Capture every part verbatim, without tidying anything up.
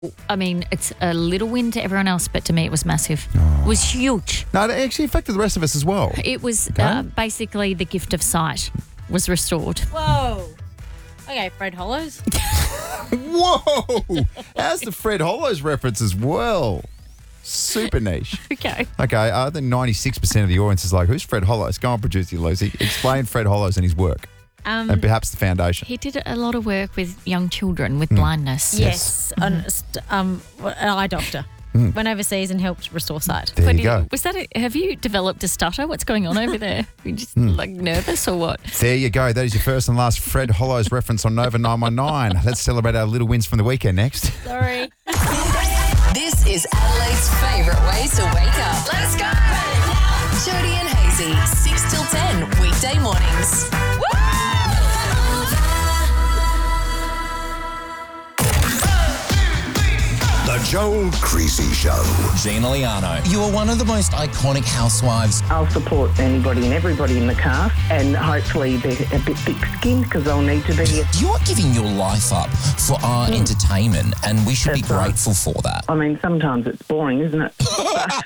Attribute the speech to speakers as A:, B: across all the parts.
A: I mean, it's a little win to everyone else, but to me it was massive. Oh. It was huge.
B: No, it actually affected the rest of us as well.
A: It was
B: okay.
A: uh, basically the gift of sight was restored.
C: Whoa. Okay, Fred Hollows.
B: Whoa! How's the Fred Hollows reference as well? Super niche.
A: Okay.
B: Okay, I think ninety-six percent of the audience is like, who's Fred Hollows? Go on, producer Lucy. Explain Fred Hollows and his work. Um, and perhaps the foundation.
A: He did a lot of work with young children with mm. blindness.
C: Yes. yes. Mm-hmm. um, an eye doctor. Mm. Went overseas and helped restore sight.
B: There
A: but
B: you go.
A: Was that a, have you developed a stutter? What's going on over there? Are you just mm. like nervous or what?
B: There you go. That is your first and last Fred Hollows reference on Nova nine one nine. Let's celebrate our little wins from the weekend next.
C: Sorry.
D: This is Adelaide's favourite ways to wake up. Let's go. Jody and Hazy, six till ten, weekday mornings. Woo!
E: The Joel Creasy Show.
F: Gina Liano, you are one of the most iconic housewives.
G: I'll support anybody and everybody in the cast, and hopefully they're a bit thick-skinned because they'll need to be.
F: You are giving your life up for our mm. entertainment, and we should That's be grateful right. for that.
G: I mean, sometimes it's boring, isn't it? So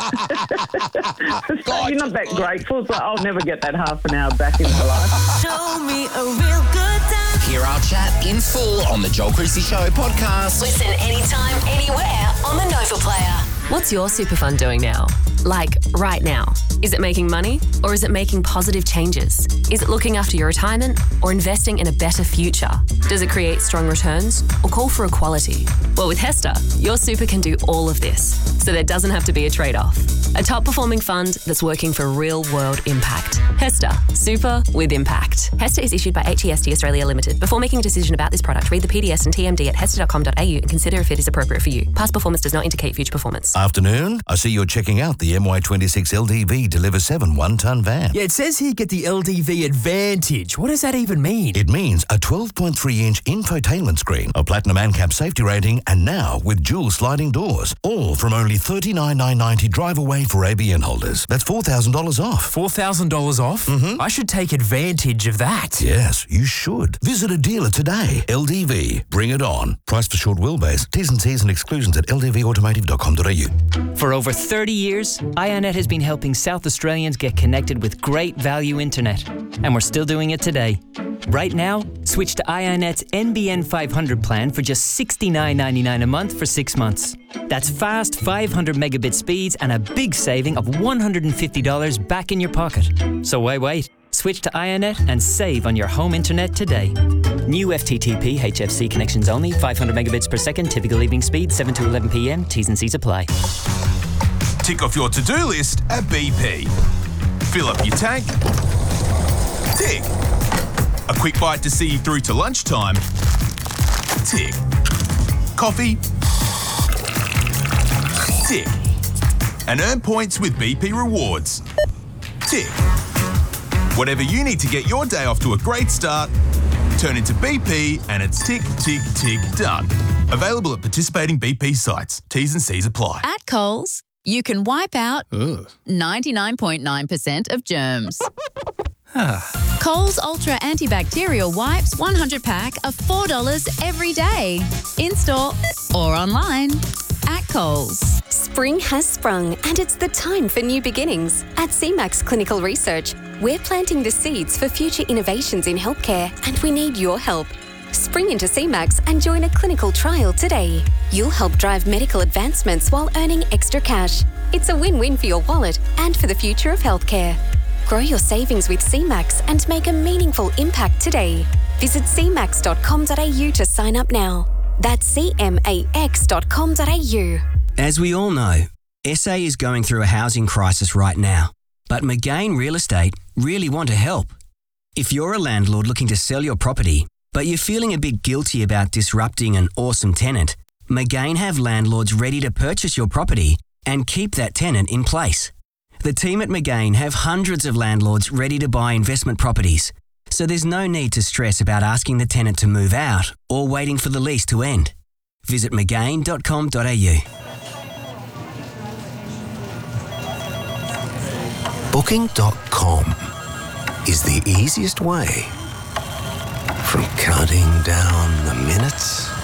G: you're not that grateful, so I'll never get that half an hour back in my life.
D: Show me a real good time.
F: Hear our chat in full on the Joel Creasy Show podcast.
D: Listen anytime, anywhere on the Nova Player. What's your super fund doing now? Like, right now. Is it making money or is it making positive changes? Is it looking after your retirement or investing in a better future? Does it create strong returns or call for equality? Well, with Hester, your super can do all of this, so there doesn't have to be a trade-off. A top-performing fund that's working for real-world impact. Hester, super with impact. Hester is issued by H E S T Australia Limited. Before making a decision about this product, read the P D S and T M D at hester dot com dot a u and consider if it is appropriate for you. Past performance does not indicate future performance.
E: Afternoon. I see you're checking out the M Y twenty-six L D V Deliver seven one-ton van.
H: Yeah, it says here get the L D V Advantage. What does that even mean?
E: It means a twelve point three inch infotainment screen, a platinum ANCAP safety rating, and now with dual sliding doors. All from only thirty-nine thousand nine hundred ninety drive away for A B N holders. That's four thousand dollars off.
H: four thousand dollars off?
E: Mm-hmm.
H: I should take advantage of that.
E: Yes, you should. Visit a dealer today. L D V. Bring it on. Price for short wheelbase. T's and C's and exclusions at l d v automotive dot com dot a u.
I: For over thirty years, iONet has been helping South Australians get connected with great value internet. And we're still doing it today. Right now, switch to iONet's N B N five hundred plan for just sixty-nine ninety-nine a month for six months. That's fast five hundred megabit speeds and a big saving of one hundred fifty dollars back in your pocket. So why wait? Switch to iONet and save on your home internet today. New F T T P H F C connections only, five hundred megabits per second, typical evening speed, seven to eleven p m, T's and C's apply.
J: Tick off your to-do list at B P. Fill up your tank. Tick. A quick bite to see you through to lunchtime. Tick. Coffee. Tick. And earn points with B P Rewards. Tick. Whatever you need to get your day off to a great start, turn into B P and it's tick, tick, tick, done. Available at participating B P sites. T's and C's apply.
K: At Coles, you can wipe out ninety-nine point nine percent of germs. Coles Ultra Antibacterial Wipes one hundred pack are four dollars every day. In-store or online. At Coles.
L: Spring has sprung and it's the time for new beginnings. At C MAX Clinical Research, we're planting the seeds for future innovations in healthcare and we need your help. Spring into C MAX and join a clinical trial today. You'll help drive medical advancements while earning extra cash. It's a win-win for your wallet and for the future of healthcare. Grow your savings with C MAX and make a meaningful impact today. Visit c max dot com dot a u to sign up now. That's c max dot com dot a u.
M: As we all know, S A is going through a housing crisis right now, but McGain Real Estate really want to help. If you're a landlord looking to sell your property, but you're feeling a bit guilty about disrupting an awesome tenant, McGain have landlords ready to purchase your property and keep that tenant in place. The team at McGain have hundreds of landlords ready to buy investment properties, so there's no need to stress about asking the tenant to move out or waiting for the lease to end. Visit mcgain dot com dot a u.
E: Booking dot com is the easiest way from counting down the minutes